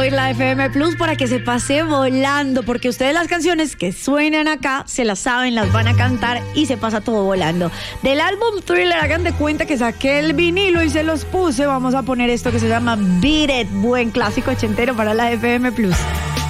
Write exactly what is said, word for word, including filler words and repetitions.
oír la F M Plus para que se pase volando, porque ustedes las canciones que suenan acá se las saben, las van a cantar y se pasa todo volando. Del álbum Thriller, hagan de cuenta que saqué el vinilo y se los puse. Vamos a poner esto que se llama Beat It, buen clásico ochentero para la F M Plus.